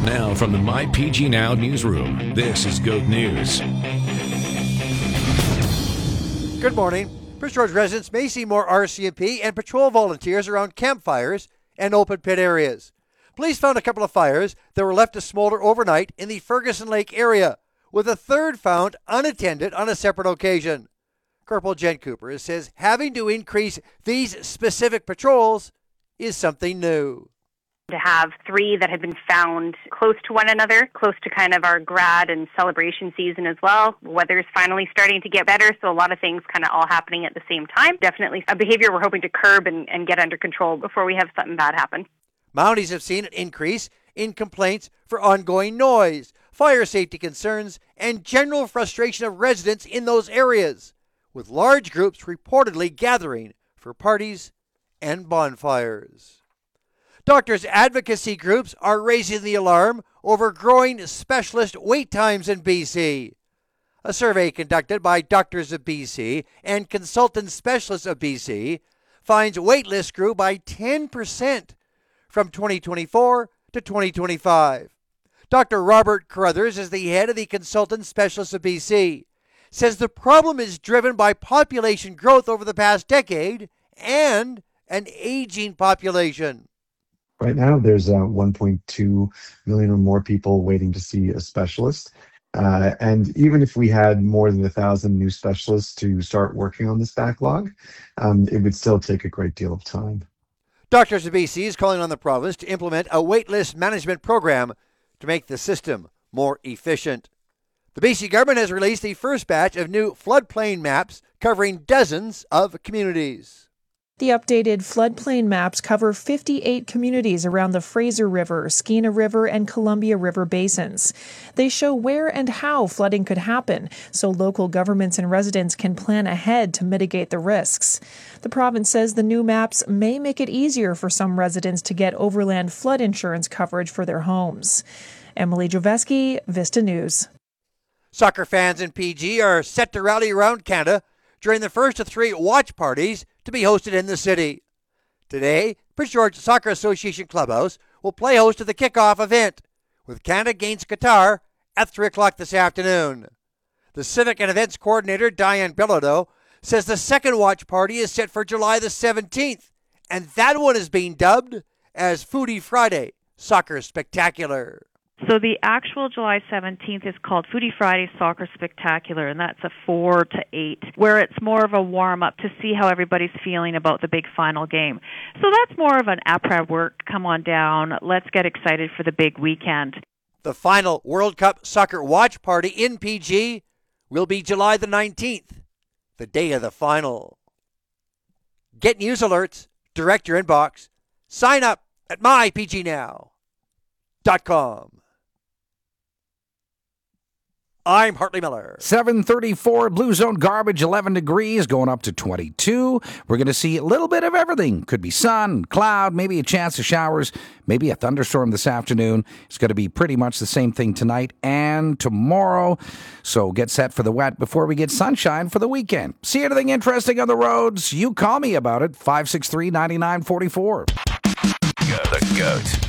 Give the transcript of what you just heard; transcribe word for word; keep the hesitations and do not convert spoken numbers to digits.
Now from the My P G Now newsroom, this is Goat News. Good morning. Prince George residents may see more R C M P and patrol volunteers around campfires and open pit areas. Police found a couple of fires that were left to smolder overnight in the Ferguson Lake area, with a third found unattended on a separate occasion. Corporal Jen Cooper says having to increase these specific patrols is something new. To have three that have been found close to one another, close to kind of our grad and celebration season as well. Weather's finally starting to get better, so a lot of things kind of all happening at the same time. Definitely a behavior we're hoping to curb and, and get under control before we have something bad happen. Mounties have seen an increase in complaints for ongoing noise, fire safety concerns, and general frustration of residents in those areas, with large groups reportedly gathering for parties and bonfires. Doctors' advocacy groups are raising the alarm over growing specialist wait times in B C. A survey conducted by Doctors of B C and Consultant Specialists of B C finds wait lists grew by ten percent from twenty twenty-four to twenty twenty-five. Doctor Robert Carruthers is the head of the Consultant Specialists of B C, says the problem is driven by population growth over the past decade and an aging population. Right now, there's uh, one point two million or more people waiting to see a specialist. Uh, and even if we had more than a thousand new specialists to start working on this backlog, um, it would still take a great deal of time. Doctors of B C is calling on the province to implement a waitlist management program to make the system more efficient. The B C government has released the first batch of new floodplain maps covering dozens of communities. The updated floodplain maps cover fifty-eight communities around the Fraser River, Skeena River, and Columbia River basins. They show where and how flooding could happen, so local governments and residents can plan ahead to mitigate the risks. The province says the new maps may make it easier for some residents to get overland flood insurance coverage for their homes. Emily Joveski, Vista News. Soccer fans in P G are set to rally around Canada during the first of three watch parties to be hosted in the city. Today, Prince George Soccer Association Clubhouse will play host to the kickoff event, with Canada against Qatar at three o'clock this afternoon. The Civic and Events Coordinator, Diane Bilodeau, says the second watch party is set for July the seventeenth, and that one is being dubbed as Foodie Friday Soccer Spectacular. So the actual July seventeenth is called Foodie Friday Soccer Spectacular, and that's a four to eight, where it's more of a warm-up to see how everybody's feeling about the big final game. So that's more of an après work, come on down, let's get excited for the big weekend. The final World Cup Soccer Watch Party in P G will be July the nineteenth, the day of the final. Get news alerts, direct your inbox, sign up at my p g now dot com. I'm Hartley Miller. seven thirty-four, Blue Zone garbage, eleven degrees, going up to twenty-two. We're going to see a little bit of everything. Could be sun, cloud, maybe a chance of showers, maybe a thunderstorm this afternoon. It's going to be pretty much the same thing tonight and tomorrow. So get set for the wet before we get sunshine for the weekend. See anything interesting on the roads? You call me about it, five six three, nine nine four four. The Goat.